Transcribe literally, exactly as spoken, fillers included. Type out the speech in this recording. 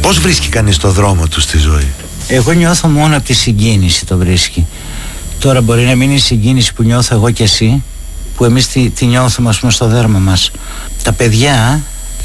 Πώς βρίσκει κανείς το δρόμο του στη ζωή? Εγώ νιώθω μόνο από τη συγκίνηση το βρίσκει. Τώρα μπορεί να μην είναι η συγκίνηση που νιώθω εγώ και εσύ, που εμείς τη, τη νιώθουμε ας πούμε στο δέρμα μας. Τα παιδιά